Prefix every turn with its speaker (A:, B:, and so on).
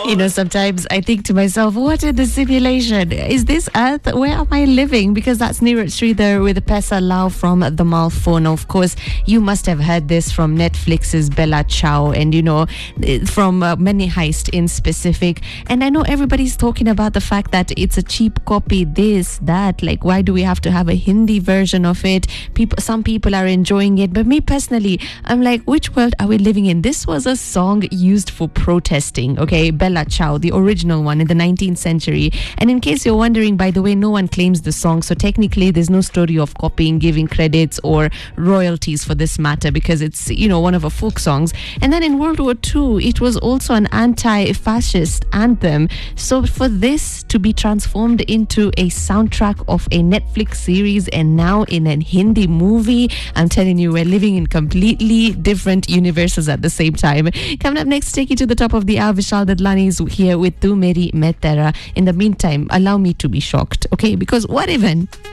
A: Sometimes I think to myself, what is the simulation? Is this Earth? Where am I living? Because that's Niraj Sridhar with Pesa Lau from the Malphone. Of course, you must have heard this from Netflix's Bella Ciao and, from Money Heist in specific. And I know everybody's talking about the fact that it's a cheap copy, this, that. Like, why do we have to have a Hindi version of it? Some people are enjoying it. But me personally, I'm like, which world are we living in? This was a song used for protesting, okay? Bella Ciao, the original one in the 19th century. And in case you're wondering, by the way, no one claims the song. So technically, there's no story of copying, giving credits or royalties for this matter because it's, one of our folk songs. And then in World War II, it was also an anti-fascist anthem. So for this to be transformed into a soundtrack of a Netflix series and now in a Hindi movie, I'm telling you, we're living in completely different universes at the same time. Coming up next, take you to the top of the hour. Vishal Dadlani is here with Tu Meri Main Tera. In the meantime, allow me to be shocked, okay? Because what even?